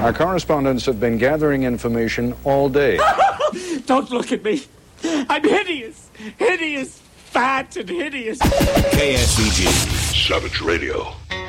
Our correspondents have been gathering information all day. Don't look at me. I'm hideous. Hideous, fat, and hideous. KSVG. Savage Radio.